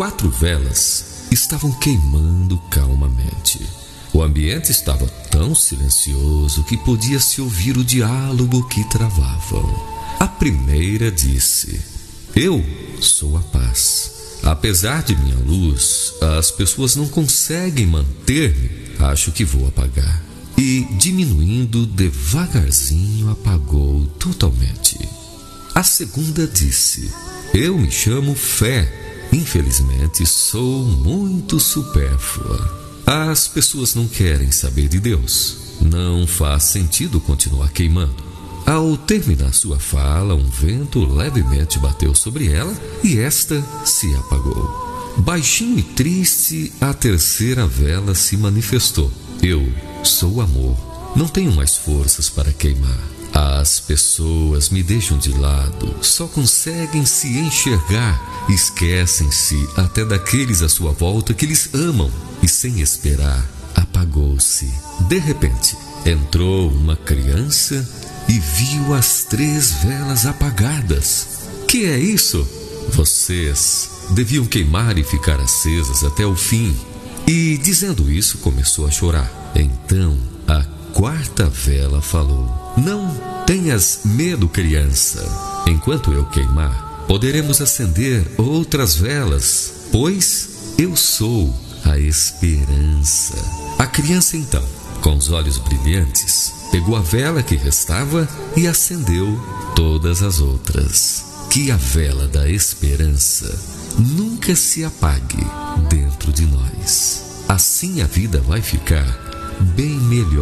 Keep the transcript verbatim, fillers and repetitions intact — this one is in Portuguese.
Quatro velas estavam queimando calmamente. O ambiente estava tão silencioso que podia-se ouvir o diálogo que travavam. A primeira disse: eu sou a paz. Apesar de minha luz, as pessoas não conseguem manter-me. Acho que vou apagar. E, diminuindo devagarzinho, apagou totalmente. A segunda disse: eu me chamo fé. Infelizmente, sou muito supérflua. As pessoas não querem saber de Deus. Não faz sentido continuar queimando. Ao terminar sua fala, um vento levemente bateu sobre ela e esta se apagou. Baixinho e triste, a terceira vela se manifestou. Eu sou amor. Não tenho mais forças para queimar. As pessoas me deixam de lado, só conseguem se enxergar, esquecem-se até daqueles à sua volta que lhes amam, e sem esperar, apagou-se. De repente, entrou uma criança e viu as três velas apagadas. Que é isso? Vocês deviam queimar e ficar acesas até o fim. E dizendo isso, começou a chorar. Então, a quarta vela falou: não tenhas medo, criança. Enquanto eu queimar, poderemos acender outras velas, pois eu sou a esperança. A criança então, com os olhos brilhantes, pegou a vela que restava e acendeu todas as outras. Que a vela da esperança nunca se apague dentro de nós. Assim a vida vai ficar bem melhor.